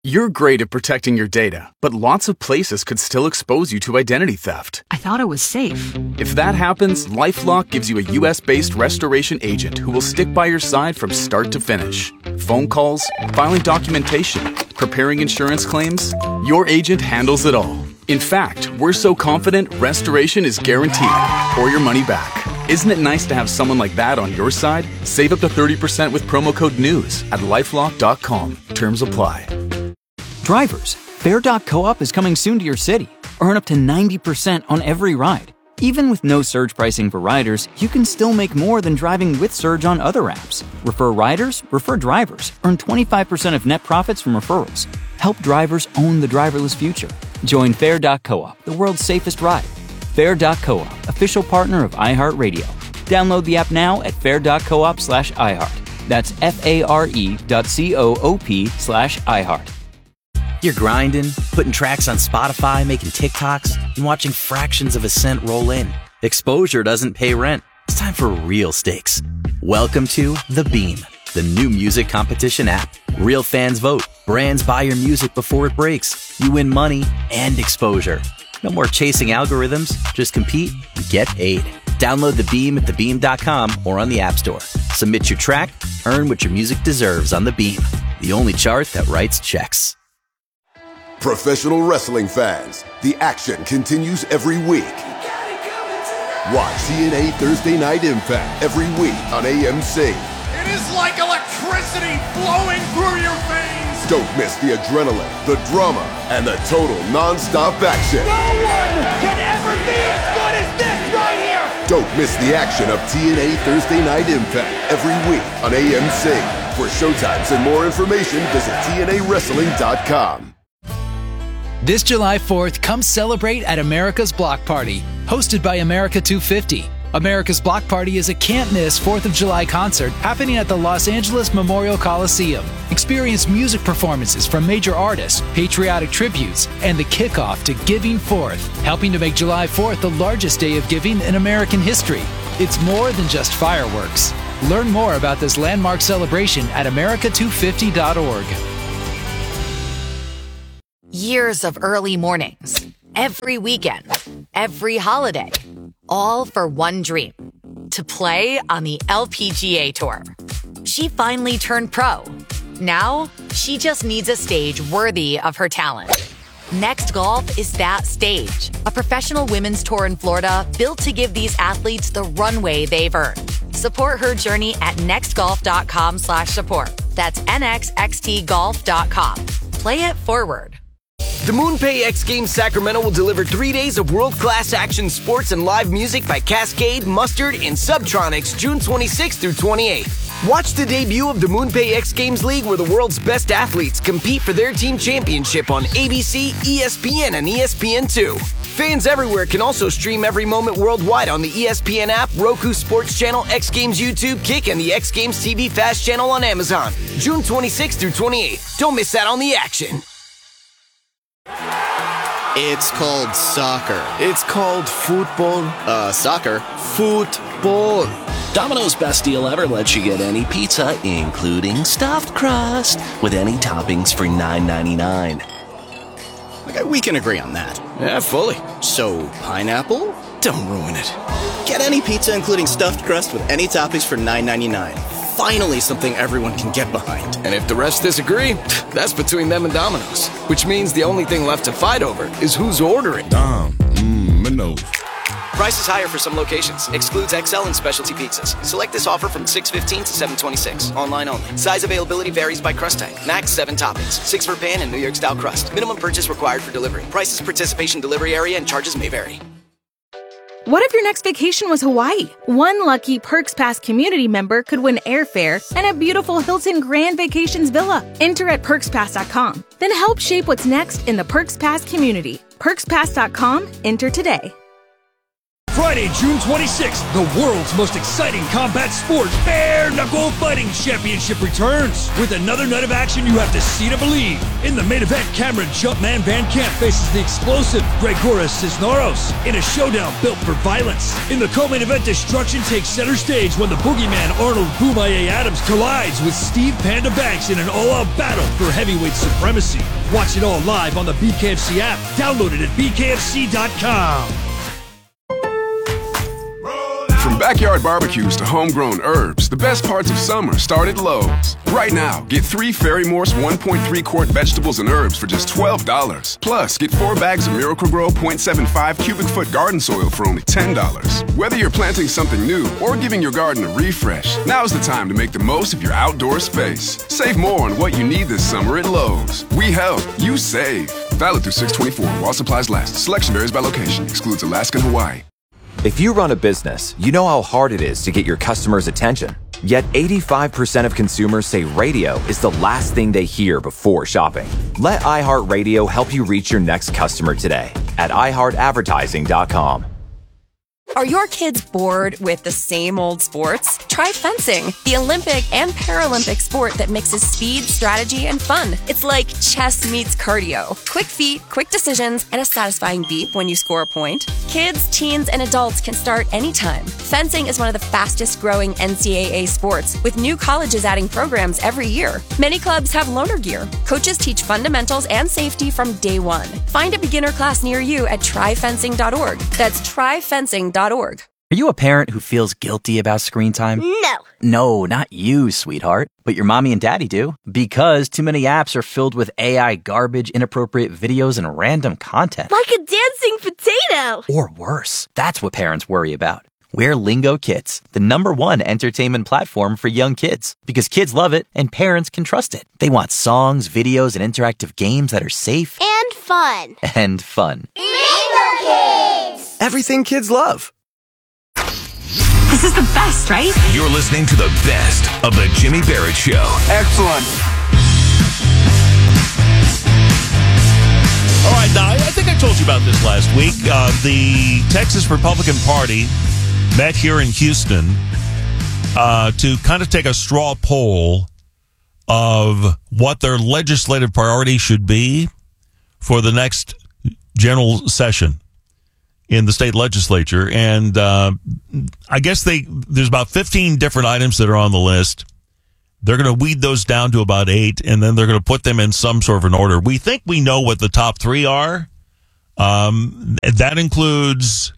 You're great at protecting your data, but lots of places could still expose you to identity theft. I thought it was safe. If that happens, LifeLock gives you a US-based restoration agent who will stick by your side from start to finish. Phone calls, filing documentation, preparing insurance claims, your agent handles it all. In fact, we're so confident restoration is guaranteed or your money back. Isn't it nice to have someone like that on your side? Save up to 30% with promo code NEWS at lifelock.com. Terms apply. Drivers, Fare.coop is coming soon to your city. Earn up to 90% on every ride. Even with no surge pricing for riders, you can still make more than driving with Surge on other apps. Refer riders, refer drivers. Earn 25% of net profits from referrals. Help drivers own the driverless future. Join Fare.coop, the world's safest ride. Fare.coop, official partner of iHeartRadio. Download the app now at fare.coop/iHeart. That's FARE.coop/iHeart. You're grinding, putting tracks on Spotify, making TikToks, and watching fractions of a cent roll in. Exposure doesn't pay rent. It's time for real stakes. Welcome to The Beam, the new music competition app. Real fans vote. Brands buy your music before it breaks. You win money and exposure. No more chasing algorithms. Just compete and get paid. Download The Beam at thebeam.com or on the App Store. Submit your track, earn what your music deserves on The Beam, the only chart that writes checks. Professional wrestling fans, the action continues every week. Watch TNA Thursday Night Impact every week on AMC. It is like electricity flowing through your veins. Don't miss the adrenaline, the drama, and the total non-stop action. No one can ever be as good as this right here. Don't miss the action of TNA Thursday Night Impact every week on AMC. For showtimes and more information, visit TNAWrestling.com. This July 4th, come celebrate at America's Block Party, hosted by America 250. America's Block Party is a can't-miss 4th of July concert happening at the Los Angeles Memorial Coliseum. Experience music performances from major artists, patriotic tributes, and the kickoff to Giving Forth, helping to make July 4th the largest day of giving in American history. It's more than just fireworks. Learn more about this landmark celebration at america250.org. Years of early mornings, every weekend, every holiday, all for one dream, to play on the LPGA Tour. She finally turned pro. Now, she just needs a stage worthy of her talent. Next Golf is that stage, a professional women's tour in Florida built to give these athletes the runway they've earned. Support her journey at nextgolf.com/support. That's nxxtgolf.com. Play it forward. The MoonPay X Games Sacramento will deliver 3 days of world-class action sports and live music by Cascade, Mustard, and Subtronics June 26th through 28th. Watch the debut of the MoonPay X Games League where the world's best athletes compete for their team championship on ABC, ESPN, and ESPN2. Fans everywhere can also stream every moment worldwide on the ESPN app, Roku Sports Channel, X Games YouTube, Kick, and the X Games TV Fast channel on Amazon. June 26th through 28th. Don't miss out on the action. It's called soccer. It's called football. Soccer. Football. Domino's best deal ever lets you get any pizza, including stuffed crust, with any toppings for $9.99. Okay, we can agree on that. Yeah, fully. So, pineapple? Don't ruin it. Get any pizza, including stuffed crust, with any toppings for $9.99. Finally, something everyone can get behind. And if the rest disagree, that's between them and Domino's. Which means the only thing left to fight over is who's ordering. Domino's. Price is higher for some locations. Excludes XL and specialty pizzas. Select this offer from 6/15 to 7/26. Online only. Size availability varies by crust type. Max 7 toppings. 6 for pan and New York style crust. Minimum purchase required for delivery. Prices, participation, delivery area, and charges may vary. What if your next vacation was Hawaii? One lucky Perks Pass community member could win airfare and a beautiful Hilton Grand Vacations villa. Enter at PerksPass.com. Then help shape what's next in the Perks Pass community. PerksPass.com. Enter today. Friday, June 26th, the world's most exciting combat sport, Bare Knuckle Fighting Championship returns with another night of action you have to see to believe. In the main event, Cameron Jumpman Van Camp faces the explosive Gregoras Cisneros in a showdown built for violence. In the co-main event, destruction takes center stage when the boogeyman Arnold Boomaye Adams collides with Steve Panda Banks in an all-out battle for heavyweight supremacy. Watch it all live on the BKFC app. Download it at bkfc.com. From backyard barbecues to homegrown herbs, the best parts of summer start at Lowe's. Right now, get 3 Ferry Morse 1.3 quart vegetables and herbs for just $12. Plus, get 4 bags of Miracle-Gro 0.75 cubic foot garden soil for only $10. Whether you're planting something new or giving your garden a refresh, now's the time to make the most of your outdoor space. Save more on what you need this summer at Lowe's. We help, you save. Valid through 6/24 while supplies last. Selection varies by location. Excludes Alaska and Hawaii. If you run a business, you know how hard it is to get your customers' attention. Yet 85% of consumers say radio is the last thing they hear before shopping. Let iHeartRadio help you reach your next customer today at iHeartAdvertising.com. Are your kids bored with the same old sports? Try fencing, the Olympic and Paralympic sport that mixes speed, strategy, and fun. It's like chess meets cardio. Quick feet, quick decisions, and a satisfying beep when you score a point. Kids, teens, and adults can start anytime. Fencing is one of the fastest growing NCAA sports, with new colleges adding programs every year. Many clubs have loaner gear. Coaches teach fundamentals and safety from day one. Find a beginner class near you at tryfencing.org. That's tryfencing.org. Are you a parent who feels guilty about screen time? No. No, not you, sweetheart. But your mommy and daddy do. Because too many apps are filled with AI garbage, inappropriate videos, and random content. Like a dancing potato. Or worse. That's what parents worry about. We're Lingo Kids, the #1 entertainment platform for young kids. Because kids love it and parents can trust it. They want songs, videos, and interactive games that are safe. And fun. And fun. Lingo Kids! Everything kids love. This is the best, right? You're listening to the best of the Jimmy Barrett Show. Excellent. All right, now, I think I told you about this last week. The Texas Republican Party met here in Houston to kind of take a straw poll of what their legislative priority should be for the next general session in the state legislature. And I guess there's about 15 different items that are on the list. They're going to weed those down to about 8, and then they're going to put them in some sort of an order. We think we know what the top 3 are. That includes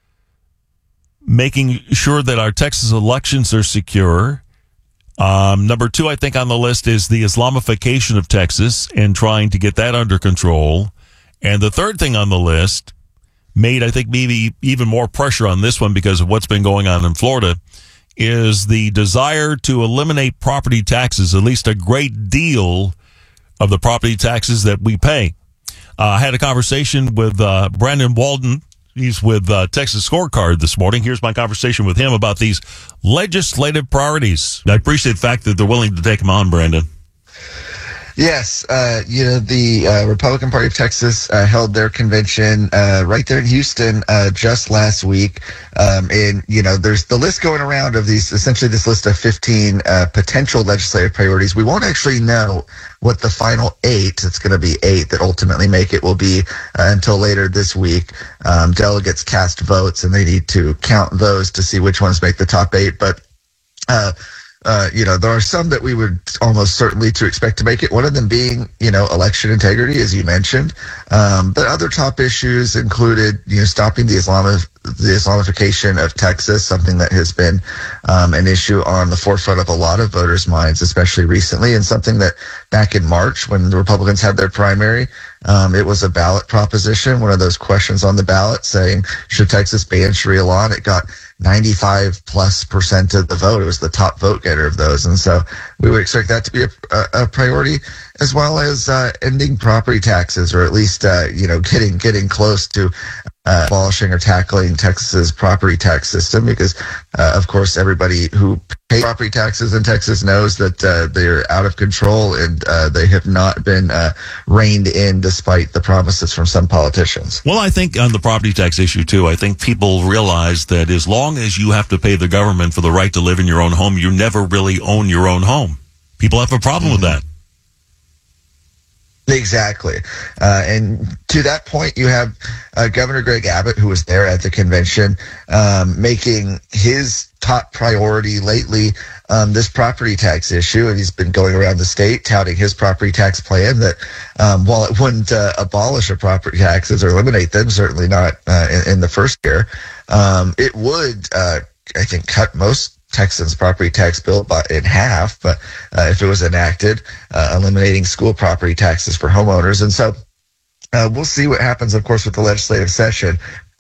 making sure that our Texas elections are secure. Number 2, I think, on the list is the Islamification of Texas and trying to get that under control. And the third thing on the list made, I think, maybe even more pressure on this one because of what's been going on in Florida, is the desire to eliminate property taxes, at least a great deal of the property taxes that we pay. I had a conversation with Brandon Walden. He's with Texas Scorecard this morning. Here's my conversation with him about these legislative priorities. I appreciate the fact that they're willing to take them on, Brandon. Yes, the Republican Party of Texas held their convention right there in Houston just last week. And, there's the list going around of these, essentially this list of 15 potential legislative priorities. We won't actually know what the final 8, it's going to be 8 that ultimately make it, will be until later this week. Delegates cast votes, and they need to count those to see which ones make the top 8. But there are some that we would almost certainly to expect to make it. One of them being, election integrity, as you mentioned. But other top issues included, stopping the Islamification of Texas, something that has been an issue on the forefront of a lot of voters' minds, especially recently, and something that back in March when the Republicans had their primary, it was a ballot proposition, one of those questions on the ballot saying, should Texas ban Sharia law? And it got 95+% of the vote. It was the top vote getter of those. And so we would expect that to be a priority, as well as ending property taxes, or at least getting close to abolishing or tackling Texas's property tax system, because of course everybody who pays property taxes in Texas knows that they're out of control, and they have not been reined in despite the promises from some politicians. Well, I think on the property tax issue too, I think people realize that as long as you have to pay the government for the right to live in your own home, you never really own your own home. People have a problem with that. Exactly. And to that point, you have Governor Greg Abbott, who was there at the convention, making his top priority lately this property tax issue. And he's been going around the state touting his property tax plan that while it wouldn't abolish the property taxes or eliminate them, certainly not in the first year, it would, I think, cut most Texans' property tax bill in half, but if it was enacted, eliminating school property taxes for homeowners. And so we'll see what happens, of course, with the legislative session.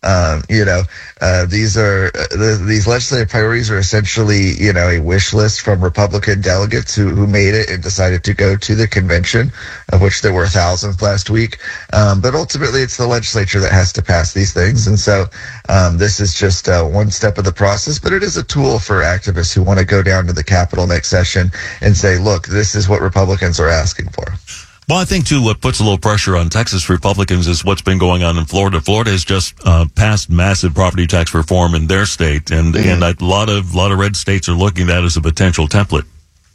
These legislative priorities are essentially, a wish list from Republican delegates who made it and decided to go to the convention, of which there were thousands last week. But ultimately, it's the legislature that has to pass these things. And so this is just one step of the process, but it is a tool for activists who want to go down to the Capitol next session and say, look, this is what Republicans are asking for. Well, I think, too, what puts a little pressure on Texas Republicans is what's been going on in Florida. Florida has just passed massive property tax reform in their state, and a lot of red states are looking at that as a potential template.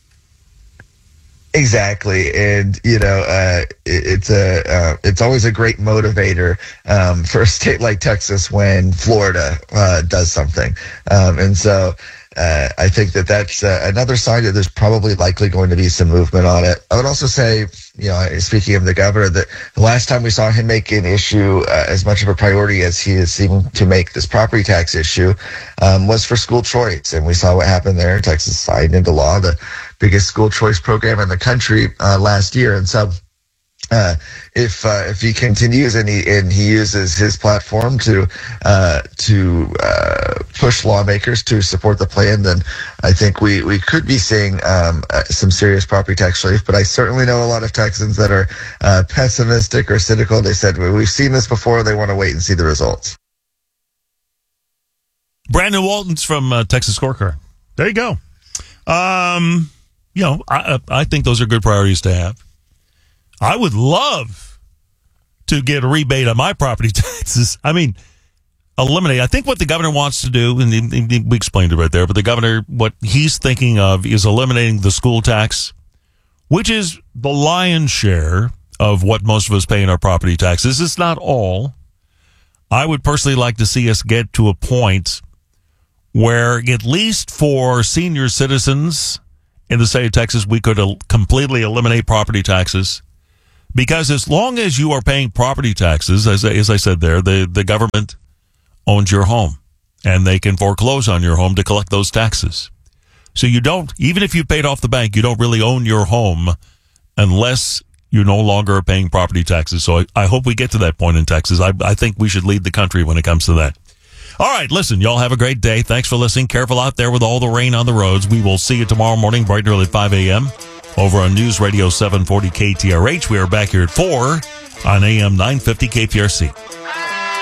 Exactly, and it's always a great motivator for a state like Texas when Florida does something, and so. I think that's another sign that there's probably likely going to be some movement on it. I would also say, speaking of the governor, that the last time we saw him make an issue as much of a priority as he is seeming to make this property tax issue was for school choice. And we saw what happened there. Texas signed into law the biggest school choice program in the country last year. And so if he continues and he uses his platform to push lawmakers to support the plan, then I think we could be seeing some serious property tax relief. But I certainly know a lot of Texans that are pessimistic or cynical. They said, we've seen this before. They want to wait and see the results. Brandon Walton's from Texas Scorecard. There you go. I think those are good priorities to have. I would love to get a rebate on my property taxes. I mean, eliminate. I think what the governor wants to do, and we explained it right there, but the governor, what he's thinking of is eliminating the school tax, which is the lion's share of what most of us pay in our property taxes. It's not all. I would personally like to see us get to a point where, at least for senior citizens in the state of Texas, we could completely eliminate property taxes. Because as long as you are paying property taxes, as I said there, the government owns your home, and they can foreclose on your home to collect those taxes. So you don't, even if you paid off the bank, you don't really own your home unless you no longer are paying property taxes. So I hope we get to that point in Texas. I think we should lead the country when it comes to that. All right, listen, y'all have a great day. Thanks for listening. Careful out there with all the rain on the roads. We will see you tomorrow morning, bright and early at 5 a.m. over on News Radio 740 KTRH. We are back here at 4 on AM 950 KPRC.